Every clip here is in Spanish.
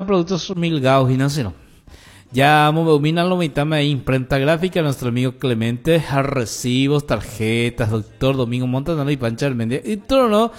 productos Milgao Gimnasio. Ya domina la mitad de imprenta gráfica, nuestro amigo Clemente, recibos, tarjetas, doctor Domingo Montanaro y Pancha Almendia. Y turno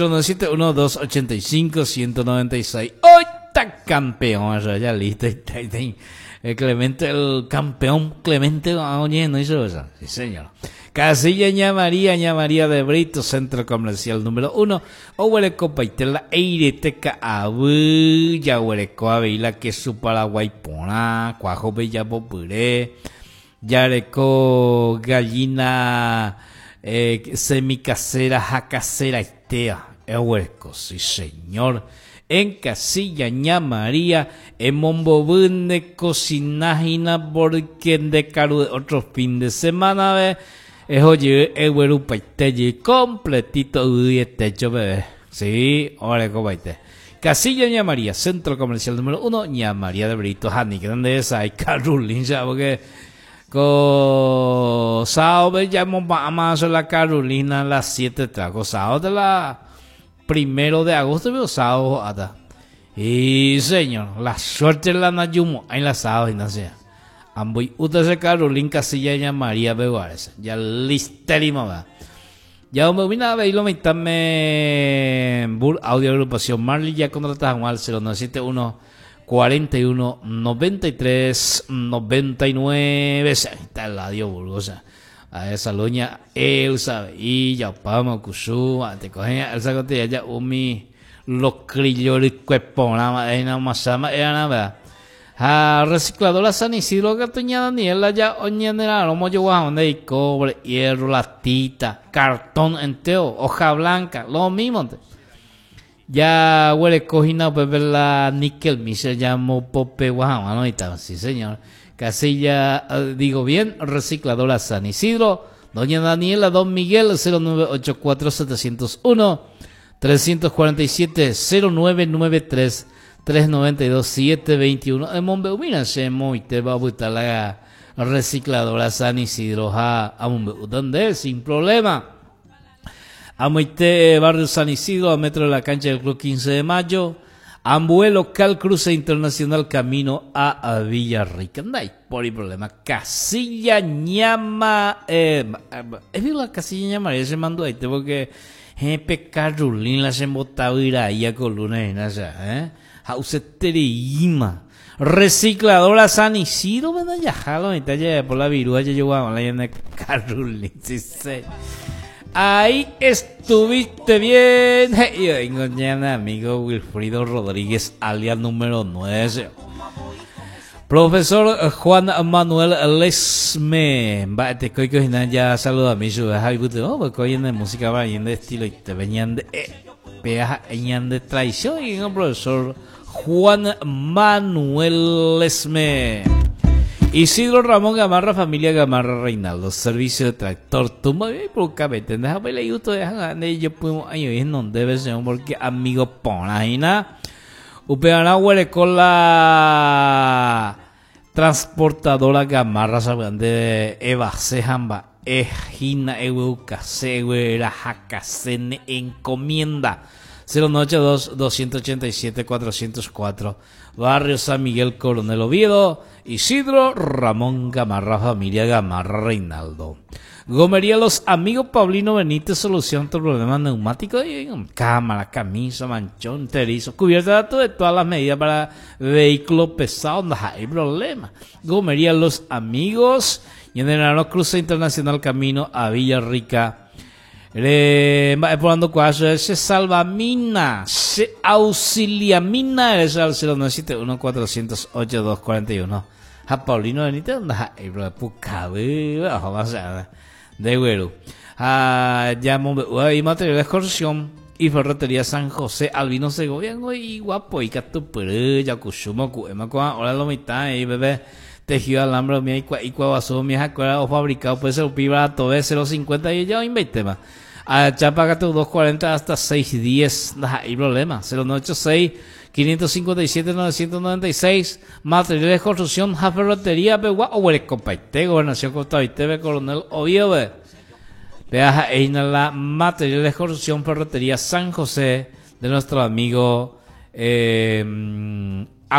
097-1285-196. ¡Hoy está campeón! Ya listo. El Clemente, el campeón Clemente, oye, no hizo eso. Sí, señor. Casilla Ña María de Brito, Centro Comercial número 1. Ohuereco Paitela, Eireteca Abu, Yahuereco Avila, que su Paraguay Pona, Cuajo Bella Popuré, Yareco Gallina, semicasera, jacasera, Estea, Ohuereco, sí señor. En Casilla Ña María, en Mombobune, cocinajina, porque de caro de otro fin de semana, ve. Es oye, el güero paite completito y techo, bebé. Sí, ahora cobaite. Casilla Ña María, Centro Comercial número 1, Ña María de Brito, Hani, grande esa, hay Carolina, porque con sábado ya vamos a la Carolina a las 7 tragos, sábado de la 1 de agosto, pero sábado hasta. Y señor, la suerte la Nayumo, en la sábado y no sé. Amboy utase Carolina Casilla Ña María Beguares. Ya listelimo va. Ya me vine a ver lo me Bur Audio Agrupación Marley ya contratamos al 0971 41 93 99. Está el radio Burgosa. A esa loña Elsa y ya vamos Kushu, te cogen Elsa contigo ya umi los crillores cuepona en Amasama era nada. Recicladora San Isidro Gatoña Daniela ya oñanera lomo yo de cobre, hierro, latita, cartón entero, hoja blanca, lo mismo. Ya huele cojina pepe la níquel, mi se llamó Pope Guajama, ¿no? Y tal, sí señor. Casilla, digo bien, Recicladora San Isidro, Doña Daniela, Don Miguel, 0984-701, 347-0993. 392-721 en Monbeu, se moite va a botar la Recicladora San Isidro a Monbeu, donde sin problema. A moite barrio San Isidro, a metro de la cancha del Club 15 de Mayo, Ambué local cruce internacional camino a Villarrica. No hay por el problema. Casilla Ñama, es la Casilla Ñama, se mandó ahí, porque Carolina se embotaba ir ahí a columna en esa, Hauseterima, Recicladora San Isidro, ¿verdad? Ya jalo, ya por la virúa, ya llegó a la llana Carolina, sí. Ahí estuviste bien. Yo vengo ya, amigo Wilfrido Rodríguez, alias número 9. Profesor Juan Manuel Lesme, te coico ya saluda a mi su Javi Buteo, porque hoy en música va en de estilo y te venían de peaja de traición y el profesor Juan Manuel Lesme. Isidro Ramón Gamarra, familia Gamarra Reinaldo, servicio de tractor, tumba y por cabete, déjame leer esto, déjame yo puedo ahí no debe ser porque amigo Ponaina, Upeana huele con la transportadora Gamarra, saben de Eva Sejamba, Ejina Eucase, Jacasene, encomienda 092-287-404, Barrio San Miguel Coronel Oviedo, Isidro Ramón Gamarra, familia Gamarra Reinaldo. Gomería Los Amigos Paulino Benítez, solución a problemas neumáticos, cámara, camisa, manchón, terizo, cubierta de todas las medidas para vehículos pesados, no hay problema. Gomería Los Amigos, y en el cruce internacional camino a Villarrica. Explorando cuál se salvamina, se auxiliamina, es al 0971-408-241. A Paulino Benítez, de güero. Y material de excursión y ferretería San José, Albino Segovia, y guapo, y catupere, yacuchumo, cuema, ahora lo mitad, y bebé. Tejido alambre, y cuavazo, mi jacuera, o fabricado, puede ser un pibrato, de 0.50 y ya invite más. A Chapagato 240 hasta 610, no hay problema. 0986-557-996, material de construcción, ferretería, Begua, o Huerecopaite, Gobernación Costavite, Coronel Oviedo. Veas ahí la material de construcción, ferretería San José, de nuestro amigo